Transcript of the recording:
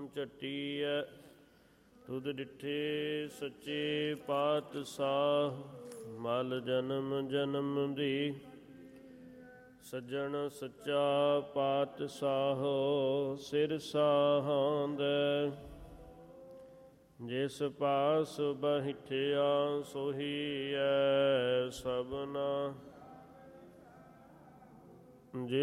ਝਟੀਐ। ਤੁਧ ਡਿਠੇ ਸੱਚੇ ਪਾਤਸ਼ਾਹ, ਮਲ ਜਨਮ ਜਨਮ ਦੀ। ਸੱਜਣ ਸੱਚਾ ਪਾਤਸ਼ਾਹ, ਸਿਰ ਸਾਹਾਂਦੈ। ਜਿਸ ਪਾਸ ਬਹਿਠਿਆ ਸੋਹੀਐ ਸਭਨਾ।